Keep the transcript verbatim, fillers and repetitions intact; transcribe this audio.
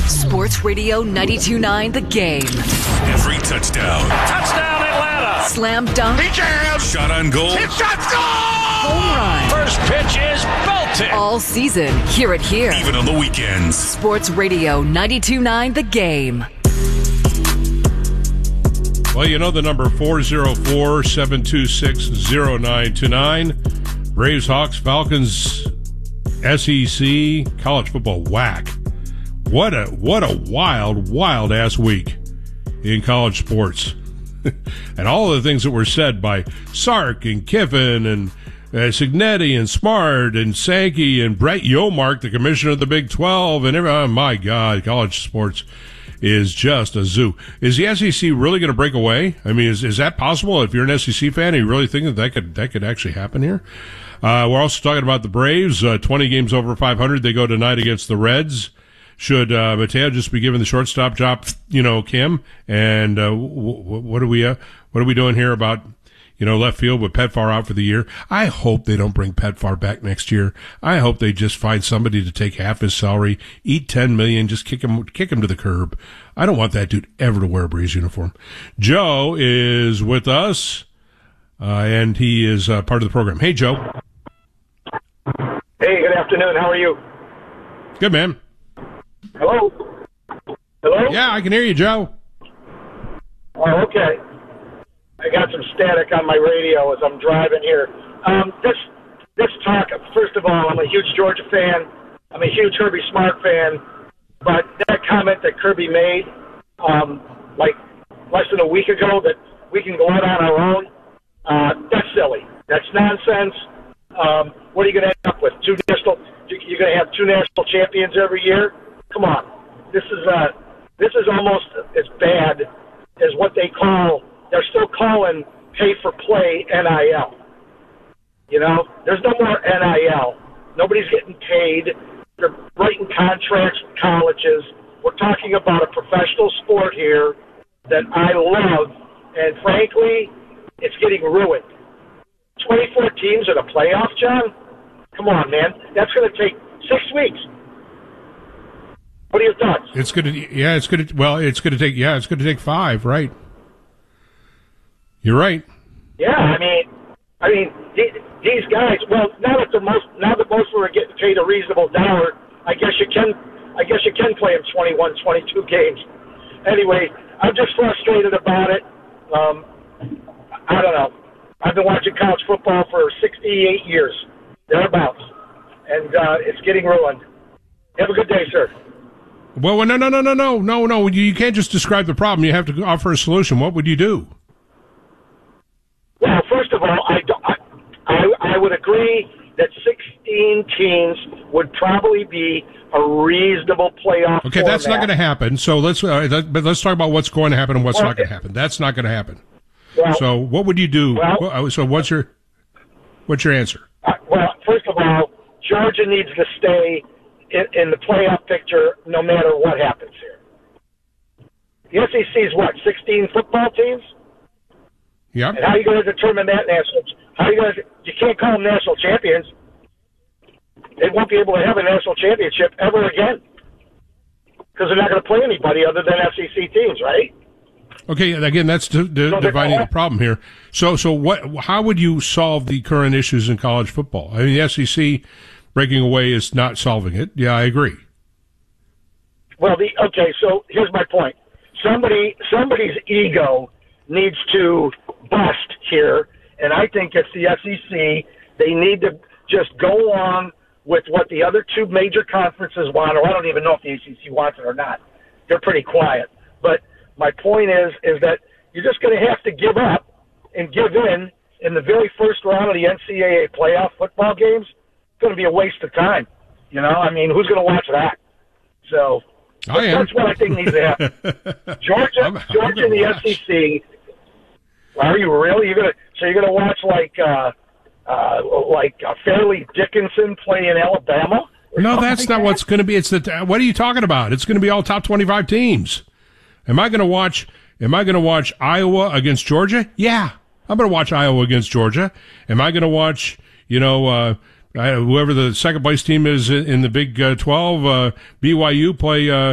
Sports Radio ninety-two point nine The Game. Every touchdown. Touchdown Atlanta. Slam dunk. He jams. Shot on goal. Hit shot. Goal. Home run. First pitch is belted. All season, hear it here. Even on the weekends. Sports Radio ninety-two point nine The Game. Well, you know the number four oh four, seven two six, oh nine two nine. Braves, Hawks, Falcons, S E C, college football whack. What a what a wild, wild ass week in college sports. And all of the things that were said by Sark and Kiffin and uh, Signetti and Smart and Sankey and Brett Yomark, the commissioner of the Big twelve, and every, oh my God, college sports is just a zoo. Is the S E C really going to break away? I mean, is is that possible? If you're an S E C fan, you really think that that could, that could actually happen here? Uh, we're also talking about the Braves, uh, twenty games over five hundred. They go tonight against the Reds. Should uh, Mateo just be given the shortstop job, you know, Kim? And uh, w- w- what are we uh, what are we doing here about, you know, left field with Petfar out for the year? I hope they don't bring Petfar back next year. I hope they just find somebody to take half his salary, eat ten million, just kick him kick him to the curb. I don't want that dude ever to wear a Braves uniform. Joe is with us, uh, and he is uh, part of the program. Hey, Joe. Hey, good afternoon. How are you? Good, man. Hello? Hello? Yeah, I can hear you, Joe. Oh, okay. I got some static on my radio as I'm driving here. Um, this this talk, first of all, I'm a huge Georgia fan. I'm a huge Kirby Smart fan. But that comment that Kirby made, um, like less than a week ago, that we can go out on our own, uh, that's silly. That's nonsense. Um, what are you going to end up with? Two national? You're going to have two national champions every year? Come on. This is uh, this is almost as bad as what they call. They're still calling pay-for-play N I L. You know, there's no more N I L. Nobody's getting paid. They're writing contracts with colleges. We're talking about a professional sport here that I love, and frankly, it's getting ruined. twenty-four teams in a playoff, John? Come on, man. That's going to take six weeks. What are your thoughts? It's going to, yeah, it's going to, well, it's going to take, yeah, it's going to take five, right? You're right. Yeah, I mean, I mean, these guys. Well, now that the most, now that most of them are getting paid a reasonable dollar, I guess you can, I guess you can play them twenty-one, twenty-two games. Anyway, I'm just frustrated about it. Um, I don't know. I've been watching college football for sixty-eight years, thereabouts, and uh, it's getting ruined. Have a good day, sir. Well, no, no, no, no, no, no, no. You can't just describe the problem. You have to offer a solution. What would you do? Well, first of all, I, I, I would agree that sixteen teams would probably be a reasonable playoff. Okay, format. that's not going to happen. So let's, uh, that, but let's talk about what's going to happen and what's well, not going to happen. That's not going to happen. Well, so what would you do? Well, so what's your, what's your answer? Uh, well, first of all, Georgia needs to stay in, in the playoff picture no matter what happens here. The S E C is what, sixteen football teams? Yeah. And how are you going to determine that national? How are you going to? You can't call them national champions. They won't be able to have a national championship ever again because they're not going to play anybody other than S E C teams, right? Okay, again, that's d- d- so dividing the problem here. So, so what? How would you solve the current issues in college football? I mean, the S E C breaking away is not solving it. Yeah, I agree. Well, the okay. So here's my point. Somebody, somebody's ego needs to bust here, and I think it's the S E C. They need to just go along with what the other two major conferences want, or I don't even know if the A C C wants it or not. They're pretty quiet. But my point is, is that you're just going to have to give up and give in in the very first round of the N C double A playoff football games. It's going to be a waste of time. You know, I mean, who's going to watch that? So I am. That's what I think needs to happen. Georgia, I'm, I'm Georgia, and the watch. S E C. Are you really? You're gonna so you're gonna watch like uh, uh, like uh, Fairleigh Dickinson play in Alabama? No, that's not what's going to be. It's the what are you talking about? It's going to be all top twenty-five teams. Am I going to watch? Am I going to watch Iowa against Georgia? Yeah, I'm going to watch Iowa against Georgia. Am I going to watch? You know, uh, whoever the second place team is in the Big uh, twelve, uh, B Y U play. Uh,